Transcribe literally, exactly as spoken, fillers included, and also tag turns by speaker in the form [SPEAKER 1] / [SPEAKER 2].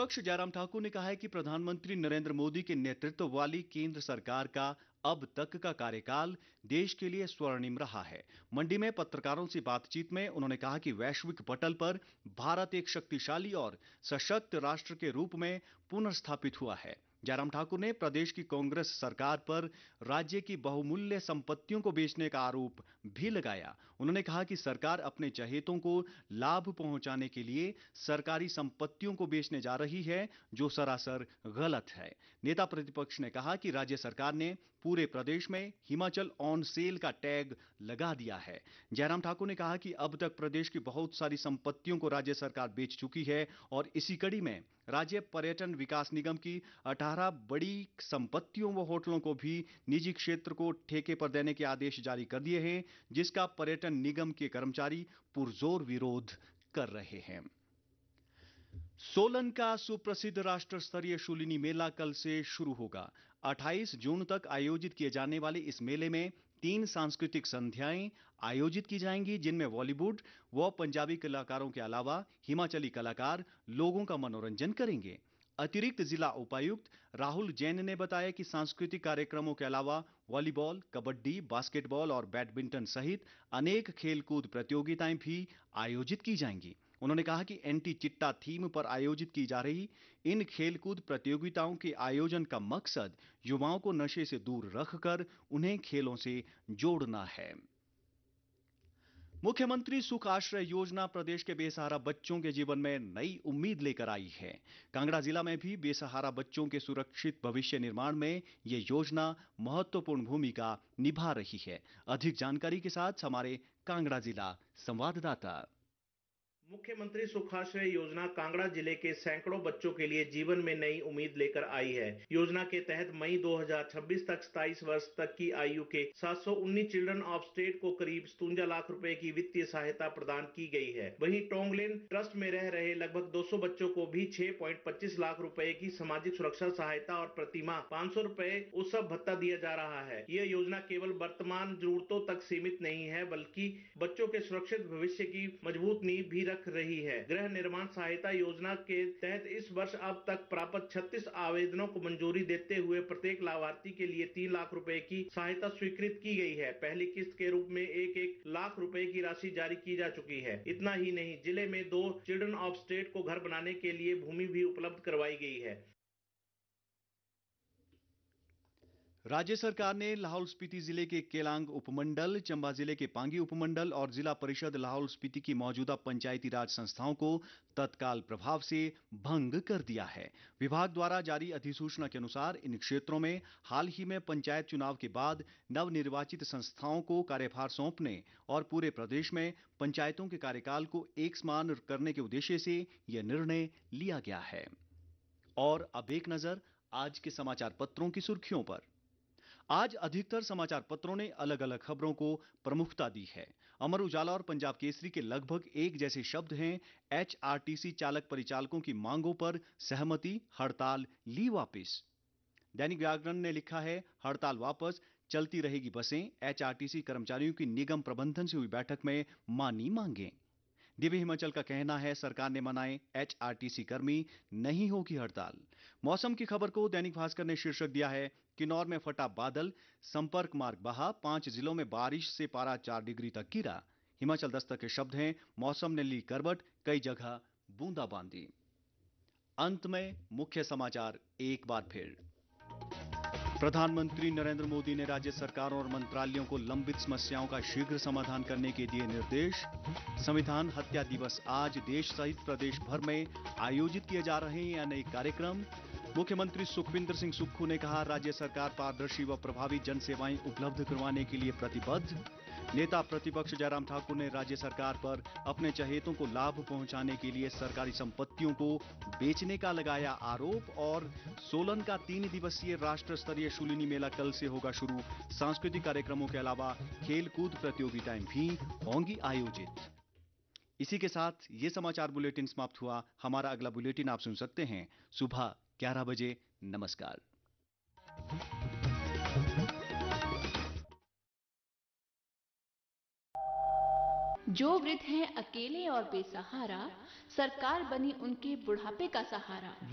[SPEAKER 1] विपक्ष जयराम ठाकुर ने कहा है कि प्रधानमंत्री नरेंद्र मोदी के नेतृत्व वाली केंद्र सरकार का अब तक का कार्यकाल देश के लिए स्वर्णिम रहा है। मंडी में पत्रकारों से बातचीत में उन्होंने कहा कि वैश्विक पटल पर भारत एक शक्तिशाली और सशक्त राष्ट्र के रूप में पुनर्स्थापित हुआ है। जयराम ठाकुर ने प्रदेश की कांग्रेस सरकार पर राज्य की बहुमूल्य संपत्तियों को बेचने का आरोप भी लगाया। उन्होंने कहा कि सरकार अपने चहेतों को लाभ पहुंचाने के लिए सरकारी संपत्तियों को बेचने जा रही है, जो सरासर गलत है। नेता प्रतिपक्ष ने कहा कि राज्य सरकार ने पूरे प्रदेश में हिमाचल ऑन सेल का टैग लगा दिया है। जयराम ठाकुर ने कहा कि अब तक प्रदेश की बहुत सारी संपत्तियों को राज्य सरकार बेच चुकी है और इसी कड़ी में राज्य पर्यटन विकास निगम की अठारह बड़ी संपत्तियों व होटलों को भी निजी क्षेत्र को ठेके पर देने के आदेश जारी कर दिए हैं, जिसका पर्यटन निगम के कर्मचारी पुरजोर विरोध कर रहे हैं। सोलन का सुप्रसिद्ध राष्ट्र स्तरीय शूलिनी मेला कल से शुरू होगा। अट्ठाईस जून तक आयोजित किए जाने वाले इस मेले में तीन सांस्कृतिक संध्याएं आयोजित की जाएंगी, जिनमें बॉलीवुड व पंजाबी कलाकारों के अलावा हिमाचली कलाकार लोगों का मनोरंजन करेंगे। अतिरिक्त जिला उपायुक्त राहुल जैन ने बताया कि सांस्कृतिक कार्यक्रमों के अलावा वॉलीबॉल, कबड्डी, बास्केटबॉल और बैडमिंटन सहित अनेक खेलकूद प्रतियोगिताएं भी आयोजित की जाएंगी। उन्होंने कहा कि एंटी चिट्टा थीम पर आयोजित की जा रही इन खेलकूद प्रतियोगिताओं के आयोजन का मकसद युवाओं को नशे से दूर रखकर उन्हें खेलों से जोड़ना है। मुख्यमंत्री सुख आश्रय योजना प्रदेश के बेसहारा बच्चों के जीवन में नई उम्मीद लेकर आई है। कांगड़ा जिला में भी बेसहारा बच्चों के सुरक्षित भविष्य निर्माण में ये योजना महत्वपूर्ण भूमिका निभा रही है। अधिक जानकारी के साथ हमारे कांगड़ा जिला संवाददाता।
[SPEAKER 2] मुख्यमंत्री सुखाश्रय योजना कांगड़ा जिले के सैकड़ों बच्चों के लिए जीवन में नई उम्मीद लेकर आई है। योजना के तहत मई दो हज़ार छब्बीस तक सत्ताईस वर्ष तक की आयु के सात सौ उन्नीस चिल्ड्रन ऑफ स्टेट को करीब सतवंजा लाख रुपए की वित्तीय सहायता प्रदान की गई है। वहीं टोंगलेन ट्रस्ट में रह रहे लगभग दो सौ बच्चों को भी छह पॉइंट पच्चीस लाख रुपए की सामाजिक सुरक्षा सहायता और प्रतिमाह पाँच सौ रुपए उत्सव भत्ता दिया जा रहा है। यह योजना केवल वर्तमान जरूरतों तक सीमित नहीं है, बल्कि बच्चों के सुरक्षित भविष्य की मजबूत नींव भी रख रही है। गृह निर्माण सहायता योजना के तहत इस वर्ष अब तक प्राप्त छत्तीस आवेदनों को मंजूरी देते हुए प्रत्येक लाभार्थी के लिए तीन लाख रुपए की सहायता स्वीकृत की गई है। पहली किस्त के रूप में एक एक लाख रुपए की राशि जारी की जा चुकी है। इतना ही नहीं, जिले में दो चिल्ड्रन ऑफ स्टेट को घर बनाने के लिए भूमि भी उपलब्ध करवाई गई है।
[SPEAKER 1] राज्य सरकार ने लाहौल स्पीति जिले के केलांग उपमंडल, चंबा जिले के पांगी उपमंडल और जिला परिषद लाहौल स्पीति की मौजूदा पंचायती राज संस्थाओं को तत्काल प्रभाव से भंग कर दिया है। विभाग द्वारा जारी अधिसूचना के अनुसार इन क्षेत्रों में हाल ही में पंचायत चुनाव के बाद नवनिर्वाचित संस्थाओं को कार्यभार सौंपने और पूरे प्रदेश में पंचायतों के कार्यकाल को एक समान करने के उद्देश्य से यह निर्णय लिया गया है। और अब एक नजर आज के समाचार पत्रों की सुर्खियों पर। आज अधिकतर समाचार पत्रों ने अलग अलग खबरों को प्रमुखता दी है। अमर उजाला और पंजाब केसरी के लगभग एक जैसे शब्द हैं। एचआरटीसी चालक परिचालकों की मांगों पर सहमति, हड़ताल ली वापस। दैनिक जागरण ने लिखा है, हड़ताल वापस, चलती रहेगी बसें। एचआरटीसी कर्मचारियों की निगम प्रबंधन से हुई बैठक में मानी मांगे। दिव्य हिमाचल का कहना है, सरकार ने मनाए एचआरटीसी कर्मी, नहीं होगी हड़ताल। मौसम की खबर को दैनिक भास्कर ने शीर्षक दिया है, किन्नौर में फटा बादल, संपर्क मार्ग बहा, पांच जिलों में बारिश से पारा चार डिग्री तक गिरा। हिमाचल दस्तक के शब्द हैं, मौसम ने ली करवट, कई जगह बूंदाबांदी। अंत में मुख्य समाचार एक बार फिर। प्रधानमंत्री नरेंद्र मोदी ने राज्य सरकारों और मंत्रालयों को लंबित समस्याओं का शीघ्र समाधान करने के दिए निर्देश। संविधान हत्या दिवस आज देश सहित प्रदेश भर में आयोजित किए जा रहे हैं अनेक कार्यक्रम। मुख्यमंत्री सुखविंदर सिंह सुक्खू ने कहा, राज्य सरकार पारदर्शी व प्रभावी जन सेवाएं उपलब्ध करवाने के लिए प्रतिबद्ध। नेता प्रतिपक्ष जयराम ठाकुर ने राज्य सरकार पर अपने चहेतों को लाभ पहुंचाने के लिए सरकारी संपत्तियों को बेचने का लगाया आरोप। और सोलन का तीन दिवसीय राष्ट्र स्तरीय शूलिनी मेला कल से होगा शुरू। सांस्कृतिक कार्यक्रमों के अलावा खेल कूद प्रतियोगिताएं भी होंगी आयोजित। इसी के साथ ये समाचार बुलेटिन समाप्त हुआ। हमारा अगला बुलेटिन आप सुन सकते हैं सुबह ग्यारह बजे। नमस्कार।
[SPEAKER 3] जो वृद्ध हैं अकेले और बेसहारा, सरकार बनी उनके बुढ़ापे का सहारा।